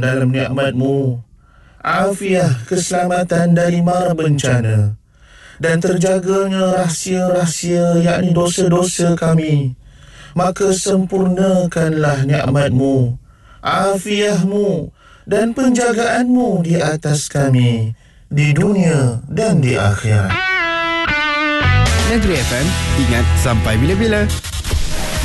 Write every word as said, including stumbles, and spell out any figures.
dalam nikmat-Mu, afiah, keselamatan dari mara bencana, dan terjaganya rahsia-rahsia yakni dosa-dosa kami. Maka sempurnakanlah nikmat-Mu, afiah-Mu dan penjagaan-Mu di atas kami, di dunia dan di akhirat. Negeri F M, ingat sampai bila-bila.